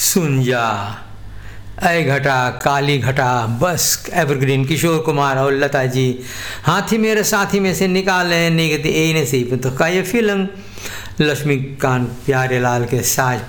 सुन जा ऐ घटा काली घटा, बस एवरग्रीन किशोर कुमार और लता जी हाथी मेरे साथी में से निकाले निगति ए नसीब तो का ये फिल्म लक्ष्मीकांत प्यारेलाल के साथ